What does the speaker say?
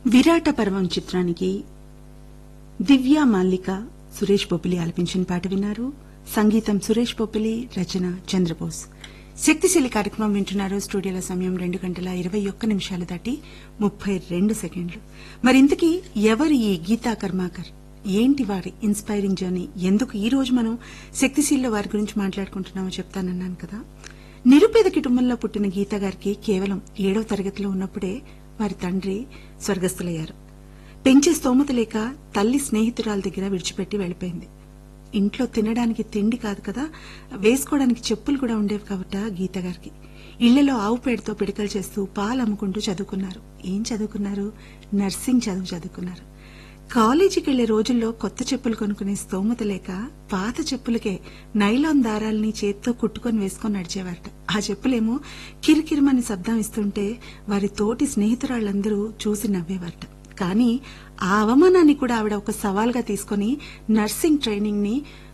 విరాట పర్వం చిత్రానికి దివ్య మాల్లిక సురేష్ బొబ్బిలి ఆలపించిన పాట విన్నారు. సంగీతం సురేష్ బొబ్బిలి, రచన చంద్రబోస్. శక్తిశీలి కార్యక్రమం వింటున్నారు. స్టూడియోలో సమయం 2:21 దాటి 32 సెకండ్లు. మరింతకీ ఎవరు ఈ గీతా కర్మాకర్? ఏంటి వారి ఇన్స్పైరింగ్ జర్నీ? ఎందుకు ఈ రోజు మనం శక్తిశీలిలో వారి గురించి మాట్లాడుకుంటున్నామో చెప్తానన్నాను కదా. నిరుపేద కుటుంబంలో పుట్టిన గీతా గారికి కేవలం 7వ తరగతిలో ఉన్నప్పుడే వారి తండ్రి స్వర్గస్థులయ్యారు. పెంచే స్తోమత లేక తల్లి స్నేహితురాల దగ్గర విడిచిపెట్టి వెళ్లిపోయింది. ఇంట్లో తినడానికి తిండి కాదు కదా, వేసుకోవడానికి చెప్పులు కూడా ఉండేవి కాబట్టి గీత గారికి ఇళ్లలో ఆవు పేడతో పిడకలు చేస్తూ పాలు అమ్ముకుంటూ చదువుకున్నారు. ఏం చదువుకున్నారు? నర్సింగ్ చదువుకున్నారు. కాలేజీకి వెళ్లే రోజుల్లో కొత్త చెప్పులు కొనుక్కునే స్తోమత లేక పాత చెప్పులకే నైలాన్ దారాల్ని చేత్తో కుట్టుకొని వేసుకొని నడిచేవారట. ఆ చెప్పులేమో కిరికిరిమని శబ్దం ఇస్తుంటే వారి తోటి స్నేహితురాళ్లందరూ చూసి నవ్వేవారట. కానీ ఆ అవమానాన్ని కూడా ఆవిడ ఒక సవాల్గా తీసుకుని నర్సింగ్ ట్రైనింగ్ ని